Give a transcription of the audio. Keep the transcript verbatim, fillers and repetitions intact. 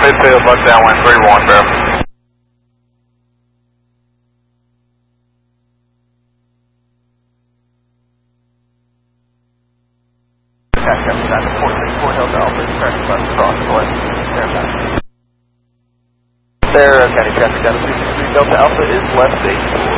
midfield, left downwind, three one, Barrow. There, County Traffic Data three six three Delta Alpha is left station.